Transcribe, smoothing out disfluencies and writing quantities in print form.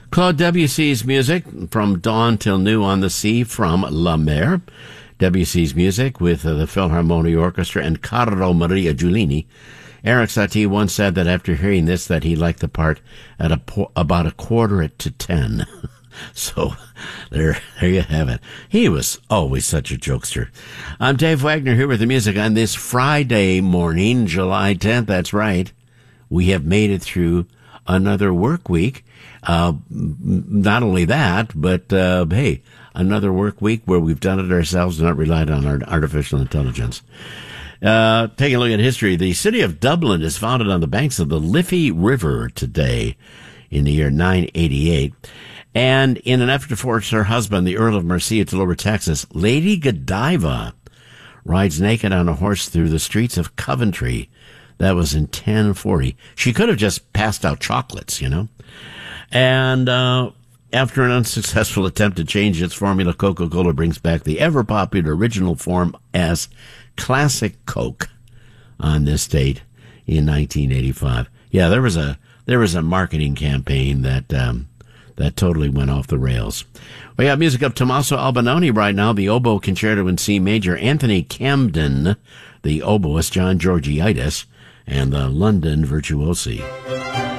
Claude Debussy's music from Dawn Till New on the Sea from La Mer. Debussy's music with the Philharmonia Orchestra and Carlo Maria Giulini. Eric Satie once said that after hearing this that he liked the part at about 9:45. So there you have it. He was always such a jokester. I'm Dave Wagner here with the music on this Friday morning, July 10th. That's right. We have made it through another work week. Not only that, but hey, another work week where we've done it ourselves and not relied on our artificial intelligence. Taking a look at history, the city of Dublin is founded on the banks of the Liffey River today in the year 988. And in an effort to force her husband, the Earl of Mercia, to lower taxes, Lady Godiva rides naked on a horse through the streets of Coventry. That was in 1040. She could have just passed out chocolates, you know. And after an unsuccessful attempt to change its formula, Coca-Cola brings back the ever-popular original form as Classic Coke on this date in 1985. Yeah, there was a marketing campaign that totally went off the rails. We got music of Tommaso Albinoni right now, the oboe concerto in C major, Anthony Camden, the oboist, John Georgiaitis, and the London Virtuosi.